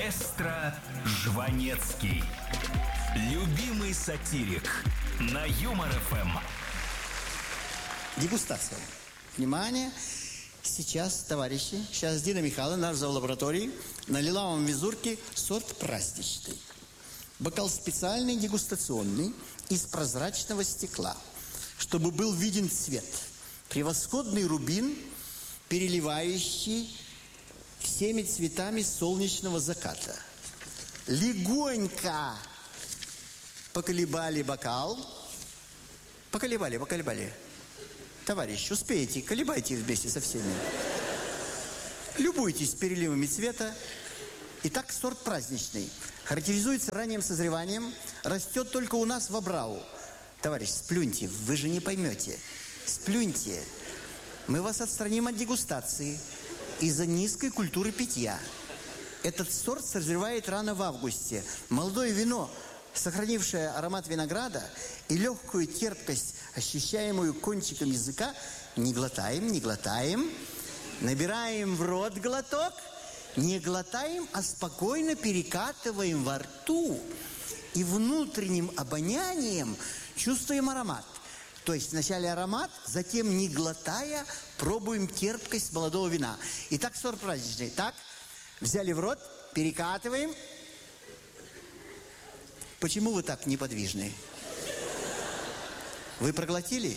Маэстро Жванецкий. Любимый сатирик на Юмор ФМ. Дегустация. Внимание. Сейчас, товарищи, сейчас Дина Михайловна, наш зав. Лаборатории, налила вам в визурки сорт праздничный. Бокал специальный, дегустационный, из прозрачного стекла, чтобы был виден цвет. Превосходный рубин, переливающий всеми цветами солнечного заката. Легонько поколебали бокал. Поколебали. Товарищ, успеете, колебайте вместе со всеми. Любуйтесь переливами цвета. Итак, сорт праздничный. Характеризуется ранним созреванием. Растет только у нас в Абрау. Товарищ, сплюньте, вы же не поймете. Сплюньте. Мы вас отстраним от дегустации из-за низкой культуры питья. Этот сорт созревает рано в августе. Молодое вино, сохранившее аромат винограда и легкую терпкость, ощущаемую кончиком языка, не глотаем, набираем в рот глоток, не глотаем, а спокойно перекатываем во рту и внутренним обонянием чувствуем аромат. То есть вначале аромат, затем, не глотая, пробуем терпкость молодого вина. Итак, сорт праздничный. Так, взяли в рот, перекатываем. Почему вы так неподвижны? Вы проглотили?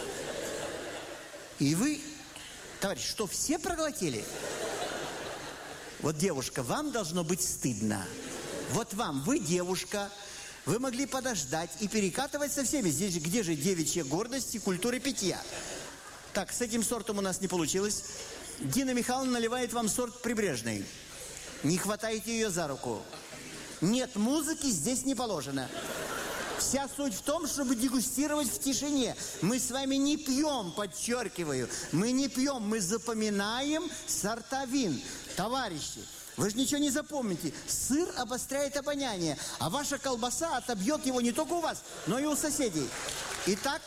И вы, товарищ, что, все проглотили? Вот, девушка, вам должно быть стыдно. Вот вам, вы девушка, вы могли подождать и перекатывать со всеми. Здесь где же девичья гордость и культура питья? Так, с этим сортом у нас не получилось. Дина Михайловна наливает вам сорт прибрежный. Не хватайте ее за руку. Нет, музыки здесь не положено. Вся суть в том, чтобы дегустировать в тишине. Мы с вами не пьем, подчеркиваю. Мы не пьем, мы запоминаем сорта вин. Товарищи, вы же ничего не запомните. Сыр обостряет обоняние, а ваша колбаса отобьет его не только у вас, но и у соседей. Итак,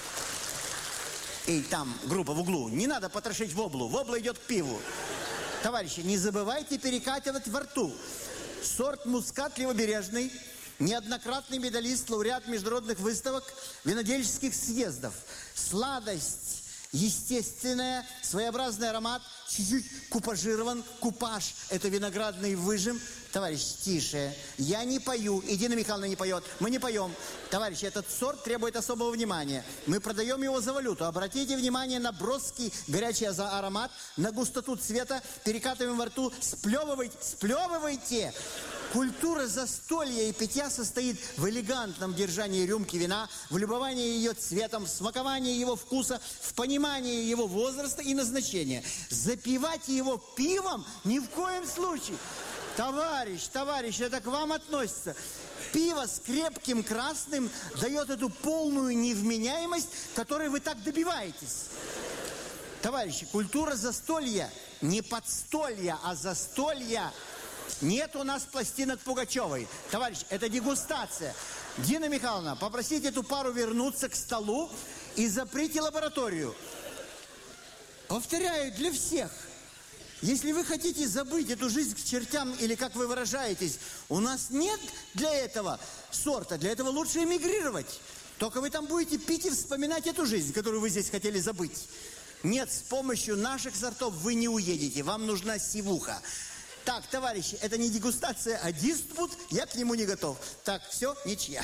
там группа в углу. Не надо потрошить воблу. Вобла идет к пиву. Товарищи, не забывайте перекатывать во рту. Сорт мускат левобережный. Неоднократный медалист, лауреат международных выставок, винодельческих съездов. Сладость естественная, своеобразный аромат, чуть-чуть купажирован. Купаж – это виноградный выжим. Товарищ, тише. Я не пою, и Дина Михайловна не поет. Мы не поем. Товарищи, этот сорт требует особого внимания. Мы продаем его за валюту. Обратите внимание на броский горячий аромат, на густоту цвета. Перекатываем во рту. Сплевывайте. Культура застолья и питья состоит в элегантном держании рюмки вина, в любовании ее цветом, в смаковании его вкуса, в понимании его возраста и назначения. Запивать его пивом ни в коем случае. Товарищ, это к вам относится. Пиво с крепким красным дает эту полную невменяемость, которой вы так добиваетесь. Товарищи, культура застолья, не подстолья, а застолья. Нет у нас пластинок Пугачевой. Товарищ, это дегустация. Дина Михайловна, попросите эту пару вернуться к столу и заприте лабораторию. Повторяю, для всех. Если вы хотите забыть эту жизнь к чертям, или, как вы выражаетесь, у нас нет для этого сорта, для этого лучше эмигрировать. Только вы там будете пить и вспоминать эту жизнь, которую вы здесь хотели забыть. Нет, с помощью наших сортов вы не уедете, вам нужна сивуха. Так, товарищи, это не дегустация, а диспут, я к нему не готов. Так, все, ничья.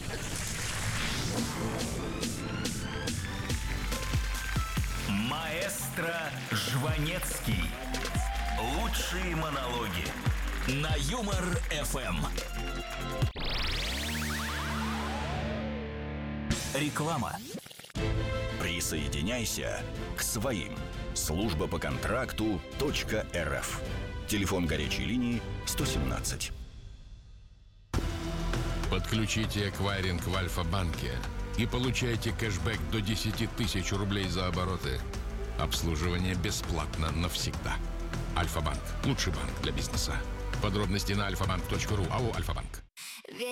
Маэстро Жванецкий. Лучшие монологи на Юмор ФМ. Реклама. Присоединяйся к своим. Служба по контракту .рф. Телефон горячей линии 117. Подключите эквайринг в Альфа-банке и получайте кэшбэк до 10 тысяч рублей за обороты. Обслуживание бесплатно навсегда. Альфа-банк. Лучший банк для бизнеса. Подробности на alfabank.ru. АО «Альфа-банк».